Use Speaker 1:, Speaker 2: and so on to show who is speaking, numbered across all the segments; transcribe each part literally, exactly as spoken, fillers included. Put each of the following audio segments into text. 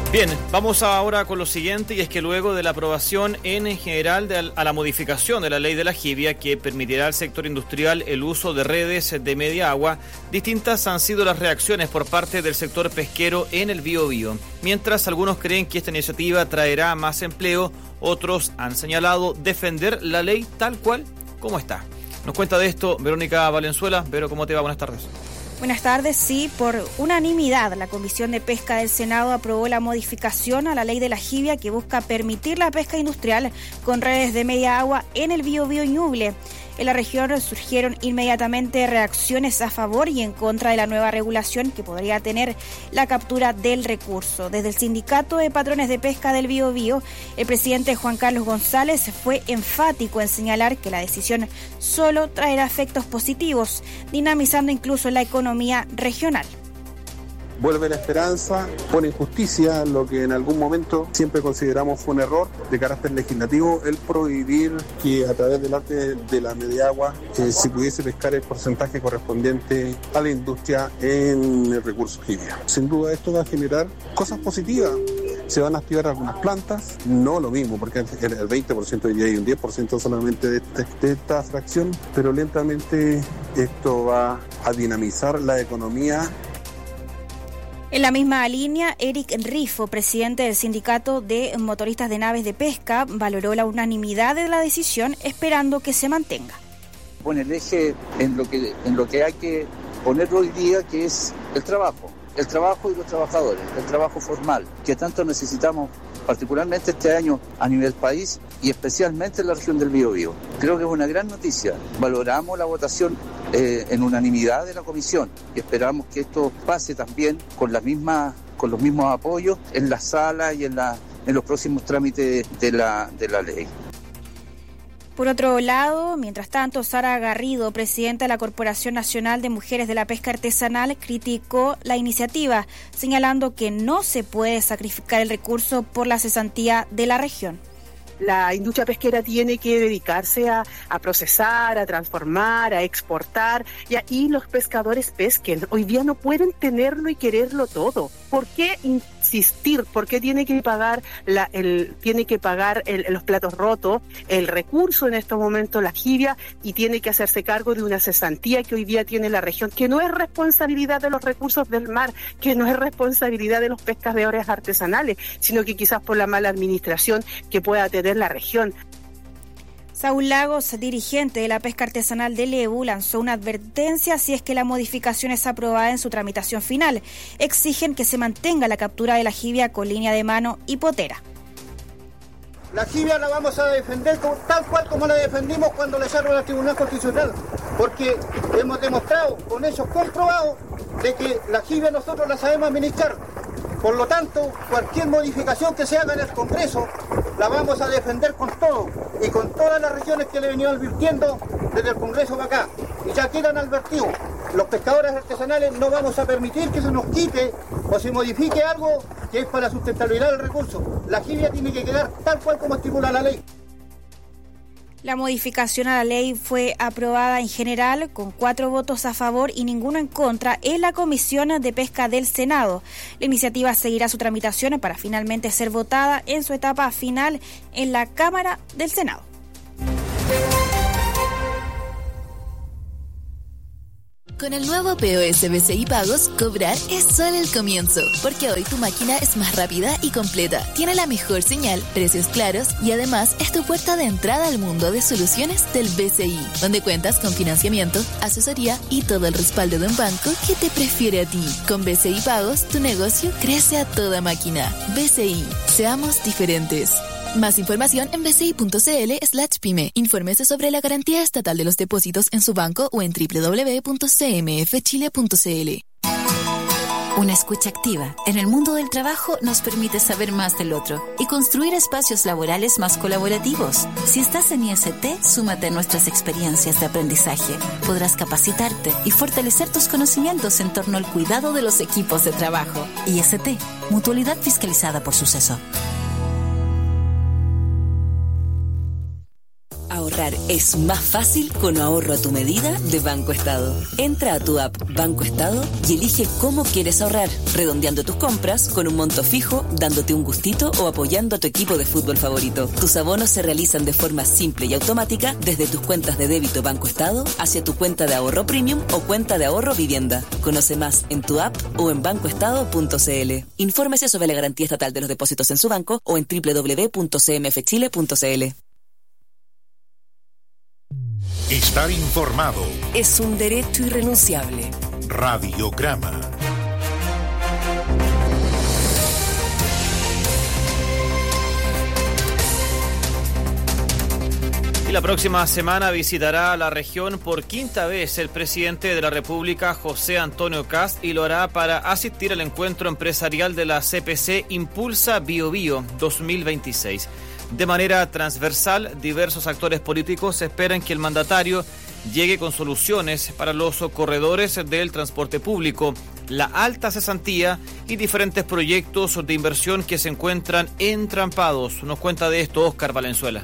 Speaker 1: Bien, vamos ahora con lo siguiente, y es que luego de la aprobación en general de a la modificación de la ley de la jibia que permitirá al sector industrial el uso de redes de media agua, distintas han sido las reacciones por parte del sector pesquero en el Biobío. Mientras algunos creen que esta iniciativa traerá más empleo, otros han señalado defender la ley tal cual como está. Nos cuenta de esto Verónica Valenzuela. Vero, ¿cómo te va? Buenas tardes.
Speaker 2: Buenas tardes. Sí, por unanimidad, la Comisión de Pesca del Senado aprobó la modificación a la ley de la jibia que busca permitir la pesca industrial con redes de media agua en el Biobío y Ñuble. En la región surgieron inmediatamente reacciones a favor y en contra de la nueva regulación que podría tener la captura del recurso. Desde el Sindicato de Patrones de Pesca del Biobío, el presidente Juan Carlos González fue enfático en señalar que la decisión solo traerá efectos positivos, dinamizando incluso la economía regional.
Speaker 3: Vuelve la esperanza, pone justicia, lo que en algún momento siempre consideramos fue un error de carácter legislativo, el prohibir que a través del arte de la media agua eh, se pudiese pescar el porcentaje correspondiente a la industria en el recurso jibia. Sin duda esto va a generar cosas positivas. Se van a activar algunas plantas, no lo mismo, porque el veinte por ciento hoy día hay un diez por ciento solamente de, este, de esta fracción, pero lentamente esto va a dinamizar la economía.
Speaker 2: En la misma línea, Eric Rifo, presidente del Sindicato de Motoristas de Naves de Pesca, valoró la unanimidad de la decisión, esperando que se mantenga.
Speaker 4: Pone el eje en lo que, en lo que hay que poner hoy día, que es el trabajo, el trabajo y los trabajadores, el trabajo formal, que tanto necesitamos, particularmente este año a nivel país y especialmente en la región del Biobío. Creo que es una gran noticia. Valoramos la votación eh, en unanimidad de la comisión y esperamos que esto pase también con las mismas, con los mismos apoyos en la sala y en, la, en los próximos trámites de la, de la ley.
Speaker 2: Por otro lado, mientras tanto, Sara Garrido, presidenta de la Corporación Nacional de Mujeres de la Pesca Artesanal, criticó la iniciativa, señalando que no se puede sacrificar el recurso por la cesantía de la región.
Speaker 5: La industria pesquera tiene que dedicarse a, a procesar, a transformar, a exportar, y ahí los pescadores pesquen. Hoy día no pueden tenerlo y quererlo todo. ¿Por qué insistir? ¿Por qué tiene que pagar la, el, tiene que pagar el, los platos rotos, el recurso en estos momentos, la jibia, y tiene que hacerse cargo de una cesantía que hoy día tiene la región, que no es responsabilidad de los recursos del mar, que no es responsabilidad de los pescadores artesanales, sino que quizás por la mala administración que pueda tener la región?
Speaker 2: Saúl Lagos, dirigente de la pesca artesanal de Lebu, lanzó una advertencia si es que la modificación es aprobada en su tramitación final. Exigen que se mantenga la captura de la jibia con línea de mano y potera.
Speaker 6: La jibia la vamos a defender tal cual como la defendimos cuando la echaron al Tribunal Constitucional, porque hemos demostrado con hechos comprobados de que la jibia nosotros la sabemos administrar. Por lo tanto, cualquier modificación que se haga en el Congreso la vamos a defender con todo y con todas las regiones que le he venido advirtiendo desde el Congreso para acá. Y ya quedan advertidos. Los pescadores artesanales no vamos a permitir que se nos quite o se modifique algo que es para la sustentabilidad del recurso. La jibia tiene que quedar tal cual como estipula la ley.
Speaker 2: La modificación a la ley fue aprobada en general con cuatro votos a favor y ninguno en contra en la Comisión de Pesca del Senado. La iniciativa seguirá su tramitación para finalmente ser votada en su etapa final en la Cámara del Senado.
Speaker 7: Con el nuevo P O S B C I Pagos, cobrar es solo el comienzo, porque hoy tu máquina es más rápida y completa, tiene la mejor señal, precios claros y además es tu puerta de entrada al mundo de soluciones del B C I, donde cuentas con financiamiento, asesoría y todo el respaldo de un banco que te prefiere a ti. Con B C I Pagos, tu negocio crece a toda máquina. B C I, seamos diferentes. Más información en bci.cl slash pyme. Infórmese sobre la garantía estatal de los depósitos en su banco o en doble u doble u doble u punto c m f chile punto c l.
Speaker 8: Una escucha activa en el mundo del trabajo nos permite saber más del otro y construir espacios laborales más colaborativos. Si estás en I S T, súmate a nuestras experiencias de aprendizaje. Podrás capacitarte y fortalecer tus conocimientos en torno al cuidado de los equipos de trabajo. I S T, Mutualidad Fiscalizada por Suceso.
Speaker 9: Ahorrar Ahorrar es más fácil con ahorro a tu medida de Banco Estado. Entra a tu app Banco Estado y elige cómo quieres ahorrar, redondeando tus compras con un monto fijo, dándote un gustito o apoyando a tu equipo de fútbol favorito. Tus abonos se realizan de forma simple y automática desde tus cuentas de débito Banco Estado hacia tu cuenta de ahorro premium o cuenta de ahorro vivienda. Conoce más en tu app o en banco estado punto c l. Infórmese sobre la garantía estatal de los depósitos en su banco o en doble u doble u doble u punto c m f chile punto c l.
Speaker 10: Estar informado
Speaker 9: es un derecho irrenunciable.
Speaker 10: Radiograma.
Speaker 1: Y la próxima semana visitará la región por quinta vez el presidente de la República, José Antonio Kast, y lo hará para asistir al encuentro empresarial de la C P C Impulsa Biobío dos mil veintiséis. De manera transversal, diversos actores políticos esperan que el mandatario llegue con soluciones para los corredores del transporte público, la alta cesantía y diferentes proyectos de inversión que se encuentran entrampados. Nos cuenta de esto Óscar Valenzuela.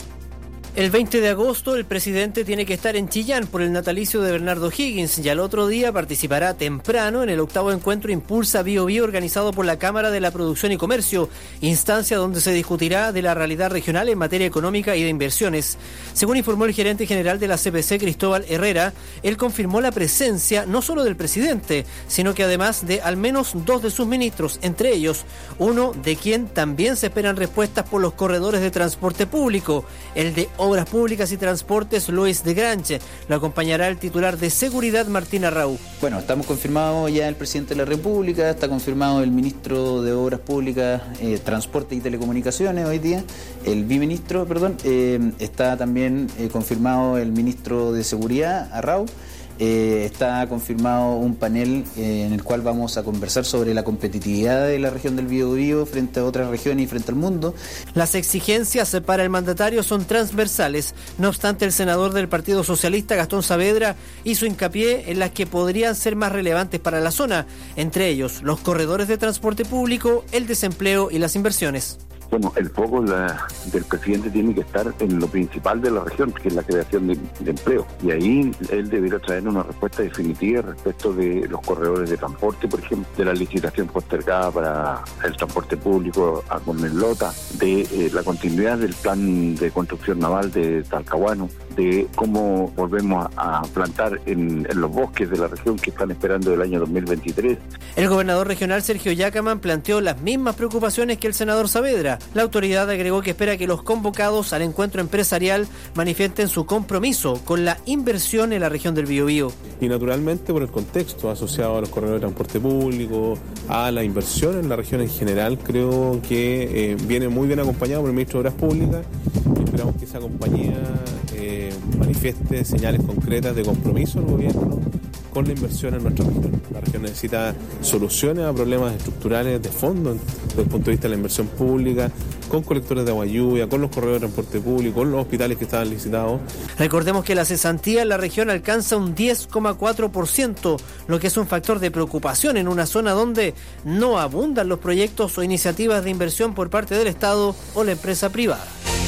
Speaker 11: El veinte de agosto el presidente tiene que estar en Chillán por el natalicio de Bernardo Higgins y al otro día participará temprano en el octavo encuentro Impulsa Biobío organizado por la Cámara de la Producción y Comercio, instancia donde se discutirá de la realidad regional en materia económica y de inversiones. Según informó el gerente general de la C P C, Cristóbal Herrera, él confirmó la presencia no solo del presidente, sino que además de al menos dos de sus ministros, entre ellos uno de quien también se esperan respuestas por los corredores de transporte público, el de Obras Públicas y Transportes, Luis de Granche. Lo acompañará el titular de Seguridad, Martín Arrau.
Speaker 12: Bueno, estamos confirmados ya el presidente de la República, está confirmado el ministro de Obras Públicas, eh, Transporte y Telecomunicaciones hoy día, el biministro, perdón, eh, está también eh, confirmado el ministro de Seguridad, Arrau. Eh, está confirmado un panel eh, en el cual vamos a conversar sobre la competitividad de la región del Biobío frente a otras regiones y frente al mundo.
Speaker 11: Las exigencias para el mandatario son transversales. No obstante, el senador del Partido Socialista, Gastón Saavedra, hizo hincapié en las que podrían ser más relevantes para la zona, entre ellos los corredores de transporte público, el desempleo y las inversiones.
Speaker 13: Bueno, el foco la, del presidente tiene que estar en lo principal de la región, que es la creación de, de empleo. Y ahí él deberá traer una respuesta definitiva respecto de los corredores de transporte, por ejemplo, de la licitación postergada para el transporte público a Conelota, de eh, la continuidad del plan de construcción naval de Talcahuano, de cómo volvemos a, a plantar en, en los bosques de la región que están esperando el año dos mil veintitrés.
Speaker 11: El gobernador regional Sergio Yacaman planteó las mismas preocupaciones que el senador Saavedra. La autoridad agregó que espera que los convocados al encuentro empresarial manifiesten su compromiso con la inversión en la región del Biobío.
Speaker 3: Y naturalmente por el contexto asociado a los corredores de transporte público, a la inversión en la región en general, creo que eh, viene muy bien acompañado por el ministro de Obras Públicas y esperamos que esa compañía eh, manifieste señales concretas de compromiso del gobierno con la inversión en nuestra región. La región necesita soluciones a problemas estructurales de fondo desde el punto de vista de la inversión pública, con colectores de agua lluvia, con los corredores de transporte público, con los hospitales que estaban licitados.
Speaker 11: Recordemos que la cesantía en la región alcanza un diez coma cuatro por ciento, lo que es un factor de preocupación en una zona donde no abundan los proyectos o iniciativas de inversión por parte del Estado o la empresa privada.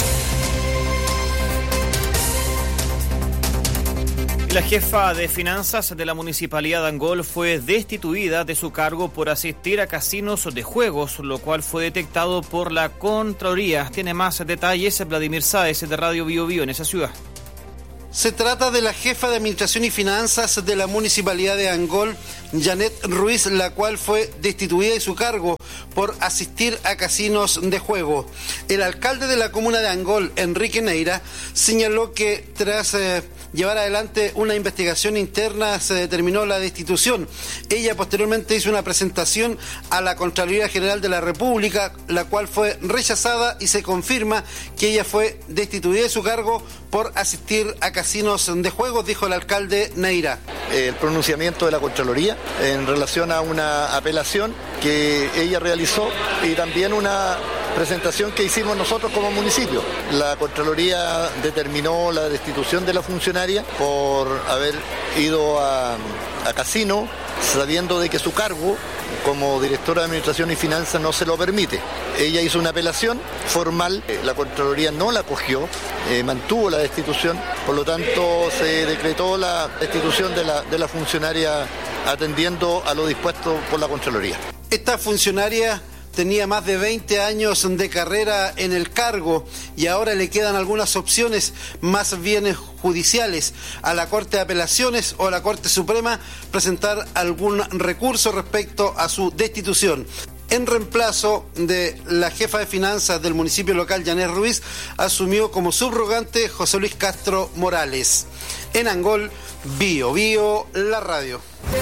Speaker 1: La jefa de finanzas de la Municipalidad de Angol fue destituida de su cargo por asistir a casinos de juegos, lo cual fue detectado por la Contraloría. Tiene más detalles Vladimir Sáez de Radio Biobío en esa ciudad.
Speaker 14: Se trata de la jefa de Administración y Finanzas de la Municipalidad de Angol, Janet Ruiz, la cual fue destituida de su cargo por asistir a casinos de juego. El alcalde de la comuna de Angol, Enrique Neira, señaló que tras eh, llevar adelante una investigación interna se determinó la destitución. Ella posteriormente hizo una presentación a la Contraloría General de la República, la cual fue rechazada y se confirma que ella fue destituida de su cargo por asistir a casinos de juegos, dijo el alcalde Neira.
Speaker 15: El pronunciamiento de la Contraloría en relación a una apelación que ella realizó y también una presentación que hicimos nosotros como municipio. La Contraloría determinó la destitución de la funcionaria por haber ido a, a casino sabiendo de que su cargo como directora de Administración y Finanzas no se lo permite. Ella hizo una apelación formal, la Contraloría no la acogió, eh, mantuvo la destitución, por lo tanto se decretó la destitución de la, de la funcionaria atendiendo a lo dispuesto por la Contraloría.
Speaker 14: Esta funcionaria tenía más de veinte años de carrera en el cargo y ahora le quedan algunas opciones más bien judiciales: a la Corte de Apelaciones o a la Corte Suprema presentar algún recurso respecto a su destitución. En reemplazo de la jefa de finanzas del municipio local, Janet Ruiz, asumió como subrogante José Luis Castro Morales. En Angol, Bio Bio, la radio.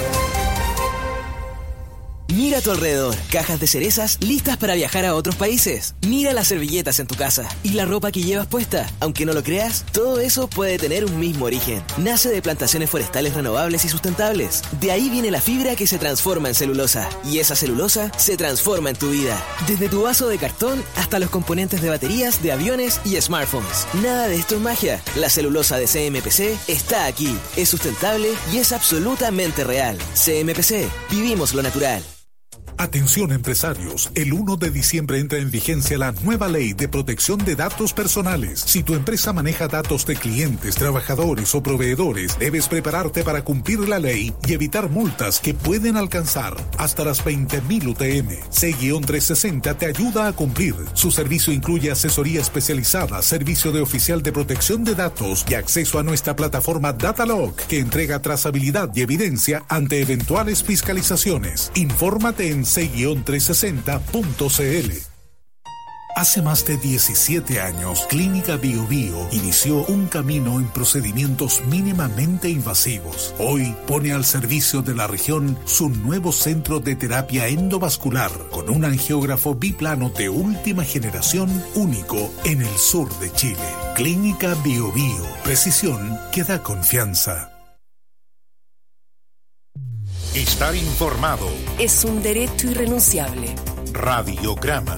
Speaker 16: Mira a tu alrededor, cajas de cerezas listas para viajar a otros países. Mira las servilletas en tu casa y la ropa que llevas puesta. Aunque no lo creas, todo eso puede tener un mismo origen. Nace de plantaciones forestales renovables y sustentables. De ahí viene la fibra que se transforma en celulosa. Y esa celulosa se transforma en tu vida. Desde tu vaso de cartón hasta los componentes de baterías, de aviones y smartphones. Nada de esto es magia. La celulosa de C M P C está aquí. Es sustentable y es absolutamente real. C M P C. Vivimos lo natural.
Speaker 10: Atención empresarios, el uno de diciembre entra en vigencia la nueva ley de protección de datos personales. Si tu empresa maneja datos de clientes, trabajadores o proveedores, debes prepararte para cumplir la ley y evitar multas que pueden alcanzar hasta las veinte mil U T M. C trescientos sesenta te ayuda a cumplir. Su servicio incluye asesoría especializada, servicio de oficial de protección de datos y acceso a nuestra plataforma Datalog, que entrega trazabilidad y evidencia ante eventuales fiscalizaciones. Infórmate en c trescientos sesenta punto c l. Hace más de diecisiete años, Clínica Bio Bio inició un camino en procedimientos mínimamente invasivos. Hoy pone al servicio de la región su nuevo centro de terapia endovascular con un angiógrafo biplano de última generación único en el sur de Chile. Clínica Bio Bio, precisión que da confianza. Estar informado
Speaker 9: es un derecho irrenunciable.
Speaker 10: Radiograma.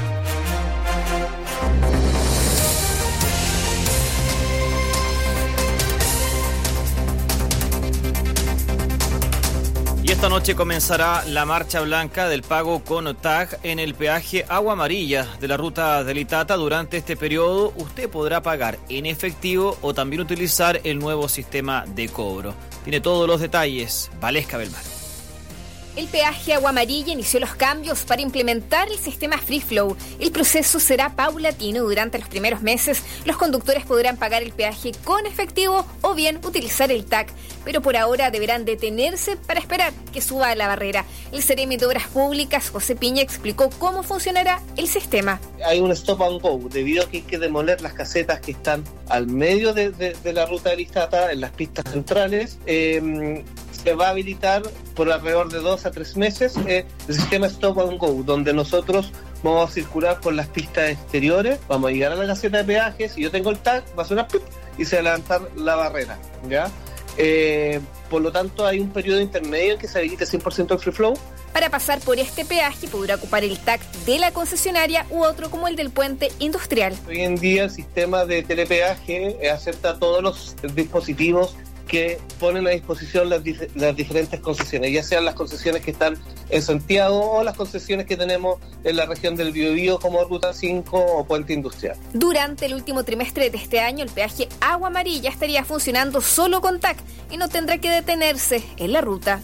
Speaker 1: Y esta noche comenzará la marcha blanca del pago con T A G en el peaje Agua Amarilla de la ruta del Itata. Durante este periodo usted podrá pagar en efectivo o también utilizar el nuevo sistema de cobro. Tiene todos los detalles Valesca Belmar.
Speaker 17: El peaje Agua Amarilla inició los cambios para implementar el sistema Free Flow. El proceso será paulatino. Durante los primeros meses, los conductores podrán pagar el peaje con efectivo o bien utilizar el T A C, pero por ahora deberán detenerse para esperar que suba la barrera. El Seremi de Obras Públicas, José Piña, explicó cómo funcionará el sistema.
Speaker 18: Hay un stop and go, debido a que hay que demoler las casetas que están al medio de, de, de la ruta del Itata, en las pistas centrales. Eh, se va a habilitar por alrededor de dos a tres meses eh, el sistema Stop and Go, donde nosotros vamos a circular por las pistas exteriores, vamos a llegar a la caseta de peajes, si yo tengo el tag, va a sonar ¡pip! Y se va a levantar la barrera, ¿ya? Eh, por lo tanto, hay un periodo intermedio en que se habilite cien por ciento el Free Flow.
Speaker 17: Para pasar por este peaje podrá ocupar el T A C de la concesionaria u otro como el del puente industrial.
Speaker 18: Hoy en día el sistema de telepeaje eh, acepta todos los dispositivos que ponen a disposición las, dif- las diferentes concesiones, ya sean las concesiones que están en Santiago o las concesiones que tenemos en la región del Biobío como Ruta cinco o Puente Industrial.
Speaker 17: Durante el último trimestre de este año, el peaje Agua Amarilla estaría funcionando solo con T A C y no tendrá que detenerse en la ruta.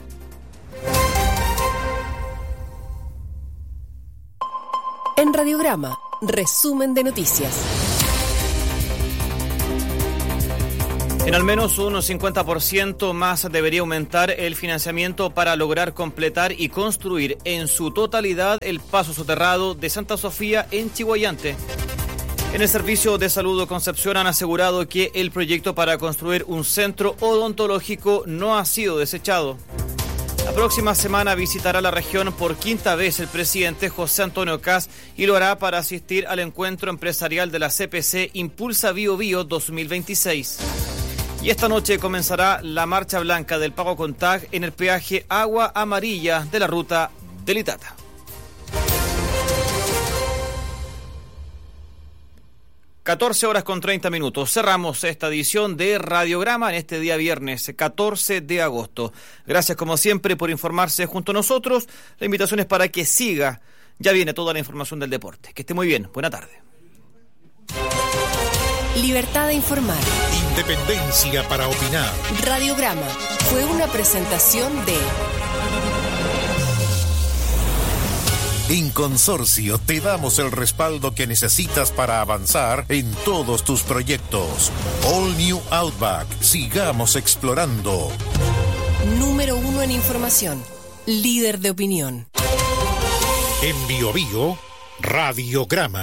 Speaker 9: En Radiograma, resumen de noticias.
Speaker 1: En al menos un cincuenta por ciento más debería aumentar el financiamiento para lograr completar y construir en su totalidad el paso soterrado de Santa Sofía en Chiguayante. En el Servicio de Salud de Concepción han asegurado que el proyecto para construir un centro odontológico no ha sido desechado. La próxima semana visitará la región por quinta vez el presidente José Antonio Kast y lo hará para asistir al encuentro empresarial de la C P C Impulsa Bio Bio dos mil veintiséis. Y esta noche comenzará la marcha blanca del pago con T A G en el peaje Agua Amarilla de la ruta del Itata. catorce horas con treinta minutos. Cerramos esta edición de Radiograma en este día viernes catorce de agosto. Gracias como siempre por informarse junto a nosotros. La invitación es para que siga. Ya viene toda la información del deporte. Que esté muy bien. Buena tarde.
Speaker 19: Libertad de informar.
Speaker 10: Independencia para opinar.
Speaker 19: Radiograma fue una presentación de...
Speaker 10: En Consorcio te damos el respaldo que necesitas para avanzar en todos tus proyectos. All New Outback. Sigamos explorando.
Speaker 19: Número uno en información. Líder de opinión.
Speaker 10: En Bio Bio, Radiograma.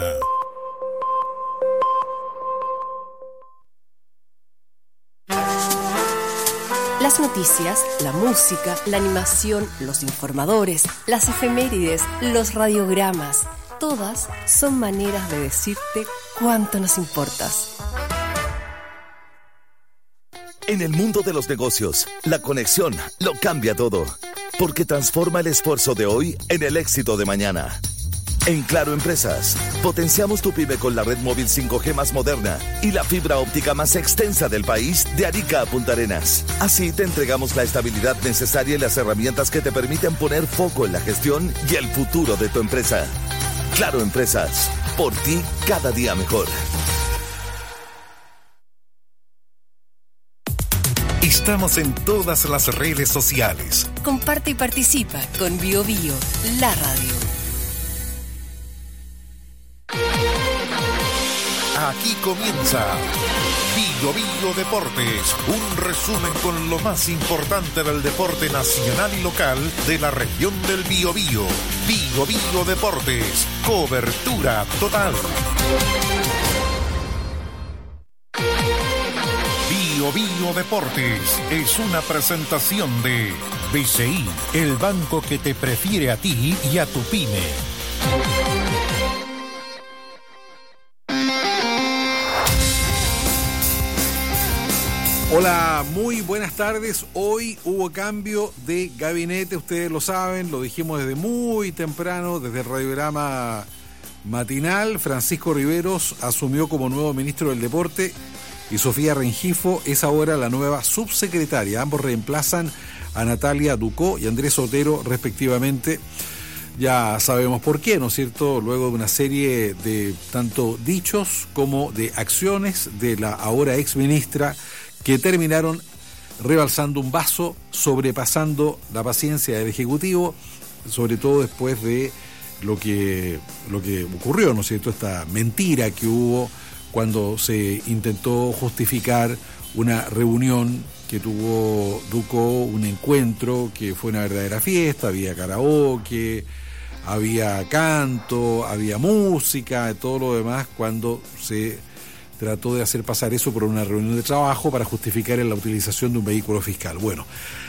Speaker 19: Las noticias, la música, la animación, los informadores, las efemérides, los radiogramas, todas son maneras de decirte cuánto nos importas.
Speaker 20: En el mundo de los negocios, la conexión lo cambia todo, porque transforma el esfuerzo de hoy en el éxito de mañana. En Claro Empresas, potenciamos tu pyme con la red móvil cinco G más moderna y la fibra óptica más extensa del país de Arica a Punta Arenas. Así te entregamos la estabilidad necesaria y las herramientas que te permiten poner foco en la gestión y el futuro de tu empresa. Claro Empresas, por ti cada día mejor.
Speaker 10: Estamos en todas las redes sociales.
Speaker 19: Comparte y participa con Bio Bio, la radio.
Speaker 10: Aquí comienza Bio Bio Deportes, un resumen con lo más importante del deporte nacional y local de la región del Biobío. Bio Bio Deportes, cobertura total. Bio Bio Deportes es una presentación de B C I, el banco que te prefiere a ti y a tu pyme.
Speaker 21: Hola, muy buenas tardes. Hoy hubo cambio de gabinete, ustedes lo saben, lo dijimos desde muy temprano, desde el radiograma matinal. Francisco Riveros asumió como nuevo ministro del Deporte y Sofía Rengifo es ahora la nueva subsecretaria. Ambos reemplazan a Natalia Ducó y Andrés Otero respectivamente. Ya sabemos por qué, ¿no es cierto? Luego de una serie de tanto dichos como de acciones de la ahora exministra que terminaron rebalsando un vaso, sobrepasando la paciencia del Ejecutivo, sobre todo después de lo que, lo que ocurrió, ¿no es cierto? Esta mentira que hubo cuando se intentó justificar una reunión que tuvo Ducó, un encuentro que fue una verdadera fiesta, había karaoke, había canto, había música, todo lo demás, cuando se trató de hacer pasar eso por una reunión de trabajo para justificar la utilización de un vehículo fiscal. Bueno,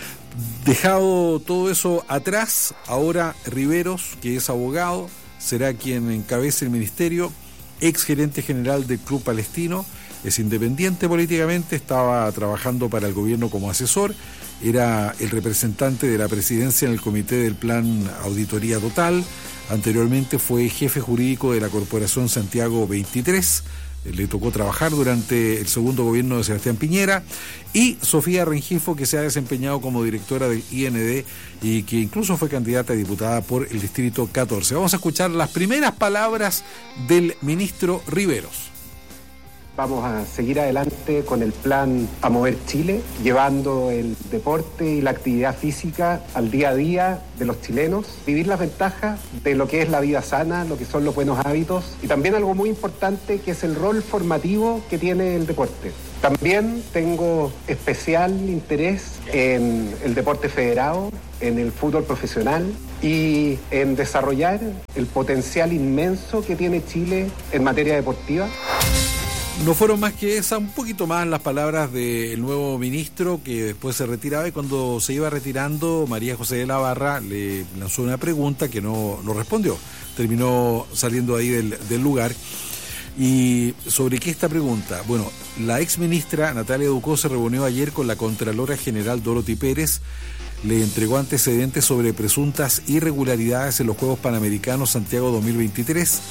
Speaker 21: dejado todo eso atrás, ahora Riveros, que es abogado, será quien encabece el ministerio, ex gerente general del Club Palestino, es independiente políticamente, estaba trabajando para el gobierno como asesor, era el representante de la presidencia en el comité del plan Auditoría Total, anteriormente fue jefe jurídico de la Corporación Santiago veintitrés, le tocó trabajar durante el segundo gobierno de Sebastián Piñera, y Sofía Rengifo, que se ha desempeñado como directora del I N D y que incluso fue candidata a diputada por el distrito catorce. Vamos a escuchar las primeras palabras del ministro Riveros.
Speaker 22: Vamos a seguir adelante con el plan A Mover Chile, llevando el deporte y la actividad física al día a día de los chilenos, vivir las ventajas de lo que es la vida sana, lo que son los buenos hábitos y también algo muy importante que es el rol formativo que tiene el deporte. También tengo especial interés en el deporte federado, en el fútbol profesional y en desarrollar el potencial inmenso que tiene Chile en materia deportiva.
Speaker 21: No fueron más que esa, un poquito más las palabras del nuevo ministro que después se retiraba, y cuando se iba retirando María José de la Barra le lanzó una pregunta que no, no respondió, terminó saliendo ahí del, del lugar. ¿Y sobre qué esta pregunta? Bueno, la ex ministra Natalia Ducó se reunió ayer con la Contralora General Dorothy Pérez, le entregó antecedentes sobre presuntas irregularidades en los Juegos Panamericanos Santiago dos mil veintitrés.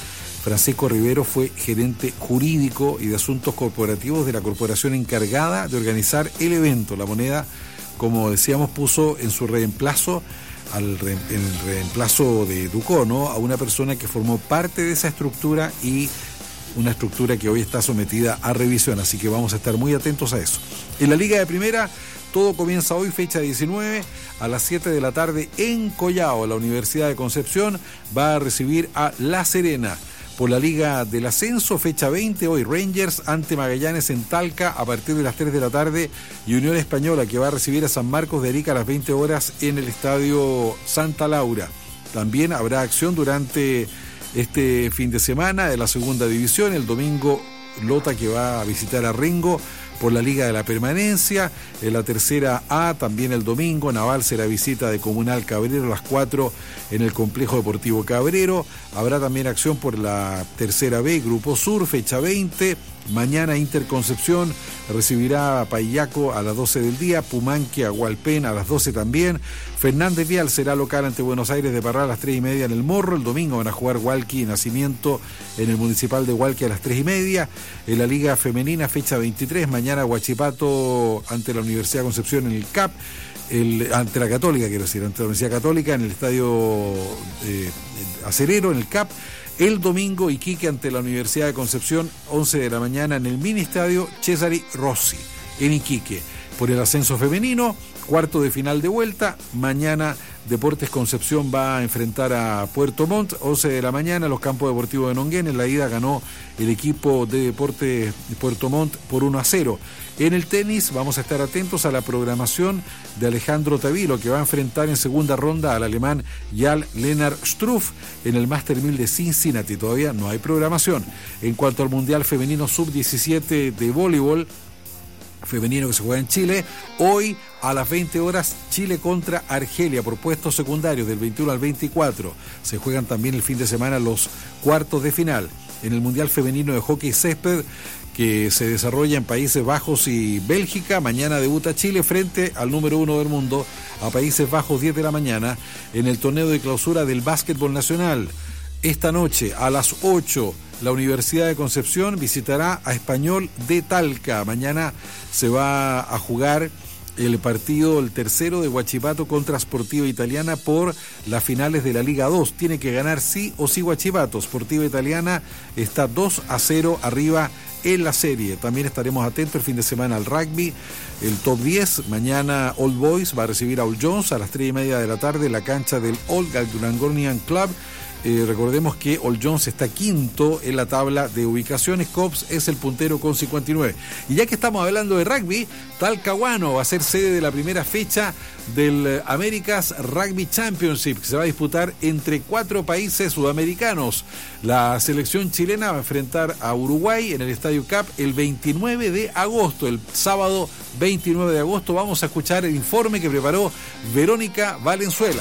Speaker 21: Francisco Rivero fue gerente jurídico y de asuntos corporativos de la corporación encargada de organizar el evento. La Moneda, como decíamos, puso en su reemplazo, al re, en el reemplazo de Ducó, ¿no?, a una persona que formó parte de esa estructura y una estructura que hoy está sometida a revisión, así que vamos a estar muy atentos a eso. En la Liga de Primera, todo comienza hoy, fecha diecinueve, a las siete de la tarde en Collao. La Universidad de Concepción va a recibir a La Serena. Por la Liga del Ascenso, fecha veinte, hoy Rangers ante Magallanes en Talca a partir de las tres de la tarde y Unión Española, que va a recibir a San Marcos de Arica a las veinte horas en el Estadio Santa Laura. También habrá acción durante este fin de semana de la segunda división. El domingo, Lota, que va a visitar a Rengo por la Liga de la Permanencia. En la tercera A, también el domingo, Naval será visita de Comunal Cabrero a las cuatro en el Complejo Deportivo Cabrero. Habrá también acción por la tercera B, Grupo Sur, fecha veinte. Mañana Interconcepción recibirá a Payaco a las doce del día, Pumanque a Hualpén a las doce también. Fernández Vial será local ante Buenos Aires de Parral a las tres y media en el Morro. El domingo van a jugar Hualqui y Nacimiento en el Municipal de Hualqui a las tres y media. En la Liga Femenina, fecha veintitrés, mañana Huachipato ante la Universidad de Concepción en el C A P. El, ante la Católica, quiero decir, ante la Universidad Católica en el Estadio eh, Acerero, en el C A P. El domingo, Iquique ante la Universidad de Concepción, once de la mañana en el mini estadio Cesare Rossi, en Iquique. Por el ascenso femenino, cuarto de final de vuelta, mañana Deportes Concepción va a enfrentar a Puerto Montt, once de la mañana, los campos deportivos de Nonguén. En la ida ganó el equipo de Deportes Puerto Montt por uno a cero. En el tenis vamos a estar atentos a la programación de Alejandro Tavilo, que va a enfrentar en segunda ronda al alemán Jarl Lennart Struff en el Master mil de Cincinnati. Todavía no hay programación. En cuanto al Mundial Femenino sub diecisiete de voleibol femenino que se juega en Chile, hoy a las veinte horas Chile contra Argelia por puestos secundarios del veintiuno al veinticuatro. Se juegan también el fin de semana los cuartos de final. En el Mundial Femenino de Hockey Césped, que se desarrolla en Países Bajos y Bélgica, mañana debuta Chile frente al número uno del mundo, a Países Bajos, diez de la mañana, en el torneo de clausura del básquetbol nacional. Esta noche a las ocho, la Universidad de Concepción visitará a Español de Talca. Mañana se va a jugar el partido, el tercero de Huachipato contra Sportiva Italiana por las finales de la Liga dos. Tiene que ganar sí o sí Huachipato. Sportiva Italiana está dos a cero arriba en la serie. También estaremos atentos el fin de semana al rugby, el top diez. Mañana Old Boys va a recibir a Old Jones a las tres y media de la tarde en la cancha del Old Glangornian Club. Eh, recordemos que Old Jones está quinto en la tabla de ubicaciones. Cops es el puntero con cincuenta y nueve. Y ya que estamos hablando de rugby, Talcahuano va a ser sede de la primera fecha del America's Rugby Championship, que se va a disputar entre cuatro países sudamericanos. La selección chilena va a enfrentar a Uruguay en el Estadio Cap el veintinueve de agosto, el sábado veintinueve de agosto. Vamos a escuchar el informe que preparó Verónica Valenzuela.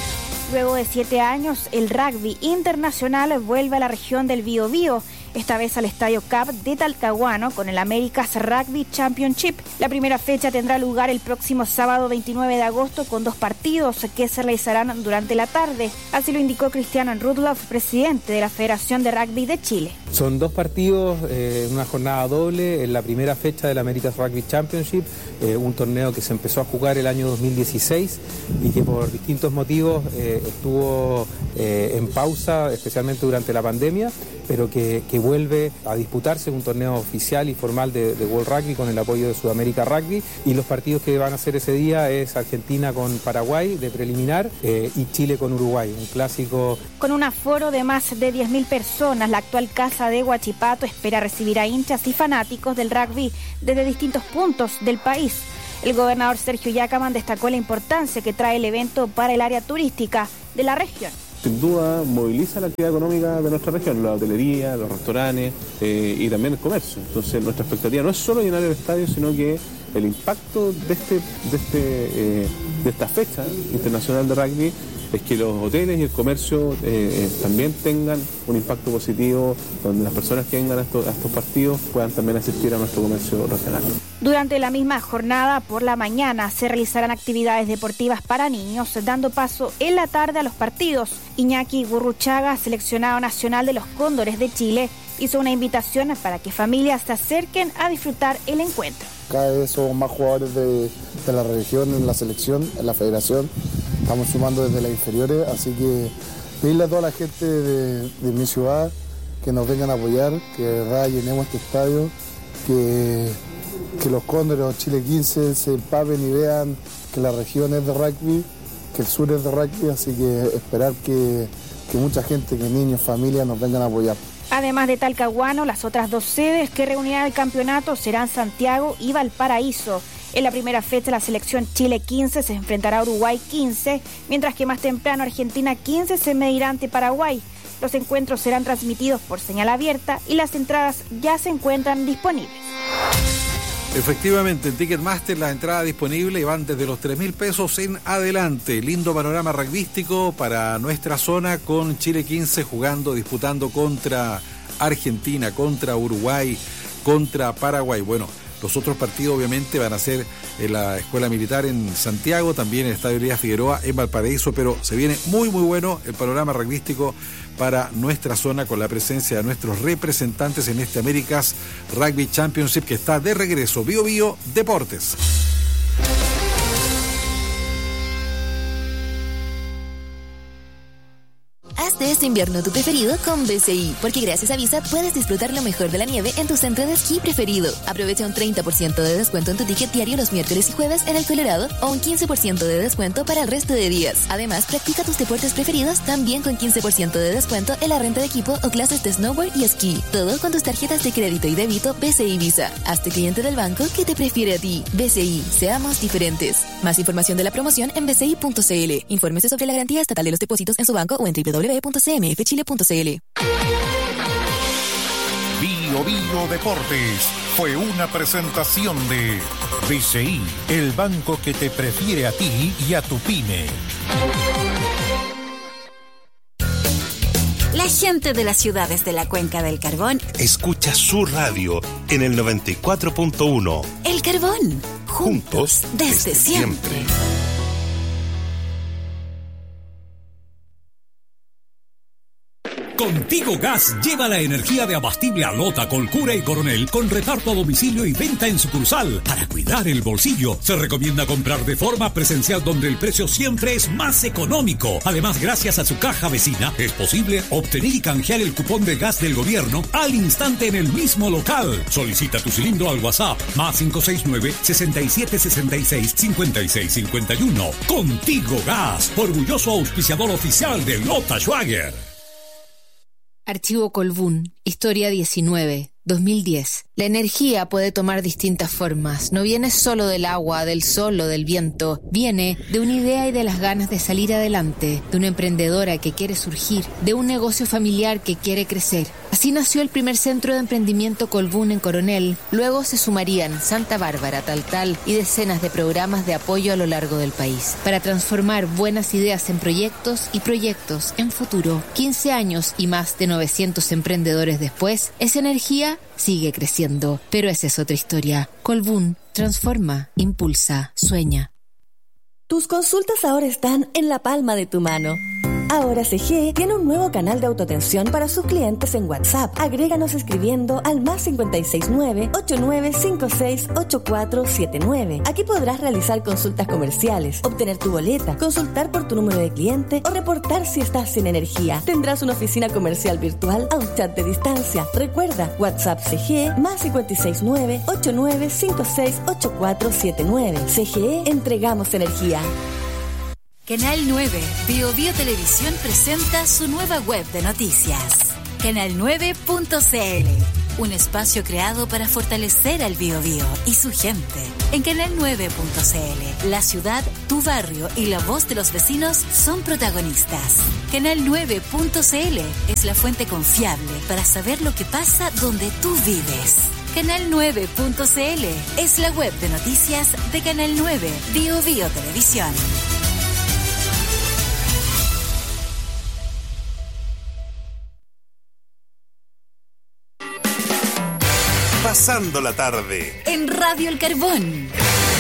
Speaker 2: Luego de siete años, el rugby internacional vuelve a la región del Biobío, esta vez al Estadio Cap de Talcahuano con el America's Rugby Championship. La primera fecha tendrá lugar el próximo sábado veintinueve de agosto con dos partidos que se realizarán durante la tarde. Así lo indicó Cristian Rudloff, presidente de la Federación de Rugby de Chile.
Speaker 4: Son dos partidos, eh, una jornada doble en la primera fecha del America's Rugby Championship, eh, un torneo que se empezó a jugar el año dos mil dieciséis y que por distintos motivos eh, estuvo eh, en pausa, especialmente durante la pandemia, pero que, que vuelve a disputarse un torneo oficial y formal de, de World Rugby con el apoyo de Sudamérica Rugby, y los partidos que van a hacer ese día es Argentina con Paraguay de preliminar eh, y Chile con Uruguay, un clásico.
Speaker 2: Con un aforo de más de diez mil personas, la actual casa de Huachipato espera recibir a hinchas y fanáticos del rugby desde distintos puntos del país. El gobernador Sergio Yacaman destacó la importancia que trae el evento para el área turística de la región.
Speaker 5: Sin duda moviliza la actividad económica de nuestra región, la hotelería, los restaurantes eh, y también el comercio. Entonces nuestra expectativa no es solo llenar el estadio, sino que el impacto de este, de este, eh, de esta fecha internacional de rugby es que los hoteles y el comercio eh, eh, también tengan un impacto positivo, donde las personas que vengan a estos, a estos partidos puedan también asistir a nuestro comercio regional.
Speaker 2: Durante la misma jornada, por la mañana, se realizarán actividades deportivas para niños, dando paso en la tarde a los partidos. Iñaki Gurruchaga, seleccionado nacional de los Cóndores de Chile, hizo una invitación para que familias se acerquen a disfrutar el encuentro.
Speaker 6: Cada vez somos más jugadores de, de la región, en la selección, en la federación. Estamos sumando desde las inferiores, así que pedirle a toda la gente de, de mi ciudad que nos vengan a apoyar, que de verdad llenemos este estadio, que, que los Cóndores Chile quince se empapen y vean que la región es de rugby, que el sur es de rugby, así que esperar que, que mucha gente, que niños, familias nos vengan a apoyar.
Speaker 2: Además de Talcahuano, las otras dos sedes que reunirán el campeonato serán Santiago y Valparaíso. En la primera fecha, la selección Chile quince se enfrentará a Uruguay quince, mientras que más temprano Argentina quince se medirá ante Paraguay. Los encuentros serán transmitidos por señal abierta y las entradas ya se encuentran disponibles.
Speaker 21: Efectivamente, en Ticketmaster las entradas disponibles y van desde los tres mil pesos en adelante. Lindo panorama rugbyístico para nuestra zona, con Chile quince jugando, disputando contra Argentina, contra Uruguay, contra Paraguay. Bueno, los otros partidos obviamente van a ser en la Escuela Militar en Santiago, también en el Estadio Elías Figueroa en Valparaíso, pero se viene muy muy bueno el panorama rugbyístico para nuestra zona, con la presencia de nuestros representantes en este Américas Rugby Championship, que está de regreso. Bio Bio Deportes.
Speaker 7: Haz de este invierno tu preferido con B C I, porque gracias a Visa puedes disfrutar lo mejor de la nieve en tu centro de esquí preferido. Aprovecha un treinta por ciento de descuento en tu ticket diario los miércoles y jueves en el Colorado, o un quince por ciento de descuento para el resto de días. Además, practica tus deportes preferidos también con quince por ciento de descuento en la renta de equipo o clases de snowboard y esquí. Todo con tus tarjetas de crédito y débito B C I Visa. Hazte cliente del banco que te prefiere a ti. B C I, seamos diferentes. Más información de la promoción en b c i punto c l. Infórmese sobre la garantía estatal de los depósitos en su banco o en w w w punto c m f chile punto c l.
Speaker 10: Bio Bio Deportes fue una presentación de B C I, el banco que te prefiere a ti y a tu pyme.
Speaker 8: La gente de las ciudades de la Cuenca del Carbón
Speaker 23: escucha su radio en el noventa y cuatro punto uno.
Speaker 8: El Carbón,
Speaker 23: juntos, juntos desde, desde siempre. siempre.
Speaker 24: Contigo Gas lleva la energía de Abastible a Lota, Colcura y Coronel con reparto a domicilio y venta en sucursal. Para cuidar el bolsillo, se recomienda comprar de forma presencial, donde el precio siempre es más económico. Además, gracias a su caja vecina, es posible obtener y canjear el cupón de gas del gobierno al instante en el mismo local. Solicita tu cilindro al WhatsApp más cinco seis nueve, seis siete seis seis, cinco seis cinco uno. Contigo Gas, orgulloso auspiciador oficial de Lota Schwager.
Speaker 25: Archivo Colbún, Historia diecinueve, dos mil diez. La energía puede tomar distintas formas. No viene solo del agua, del sol o del viento. Viene de una idea y de las ganas de salir adelante, de una emprendedora que quiere surgir, de un negocio familiar que quiere crecer. Así nació el primer centro de emprendimiento Colbún en Coronel. Luego se sumarían Santa Bárbara, Taltal y decenas de programas de apoyo a lo largo del país, para transformar buenas ideas en proyectos y proyectos en futuro. quince años y más de novecientos emprendedores después, esa energía sigue creciendo. Pero esa es otra historia. Colbún transforma, impulsa, sueña.
Speaker 26: Tus consultas ahora están en la palma de tu mano. Ahora C G E tiene un nuevo canal de autoatención para sus clientes en WhatsApp. Agréganos escribiendo al más cinco seis nueve, ocho nueve cinco seis, ocho cuatro siete nueve. Aquí podrás realizar consultas comerciales, obtener tu boleta, consultar por tu número de cliente o reportar si estás sin energía. Tendrás una oficina comercial virtual a un chat de distancia. Recuerda, WhatsApp C G E más cinco seis nueve, ocho nueve cinco seis, ocho cuatro siete nueve. C G E, entregamos energía.
Speaker 8: Canal nueve, Bio Bio Televisión presenta su nueva web de noticias, canal nueve punto c l, un espacio creado para fortalecer al Bio Bio y su gente. En canal nueve punto c l, la ciudad, tu barrio y la voz de los vecinos son protagonistas. canal nueve punto c l es la fuente confiable para saber lo que pasa donde tú vives. canal nueve punto c l es la web de noticias de Canal nueve, Bio Bio Televisión.
Speaker 23: Pasando la tarde.
Speaker 8: En Radio El Carbón.